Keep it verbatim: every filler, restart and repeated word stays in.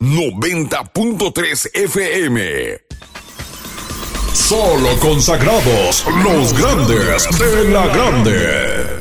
noventa punto tres F M. Solo consagrados los grandes de la grande.